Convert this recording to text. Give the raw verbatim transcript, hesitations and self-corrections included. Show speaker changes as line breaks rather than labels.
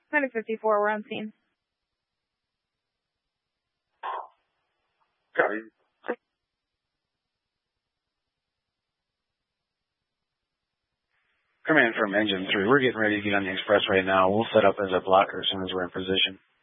Medic fifty-four, we're on scene.
Copy. Command from Engine three. We're getting ready to get on the express right now. We'll set up as a blocker as soon as we're in position.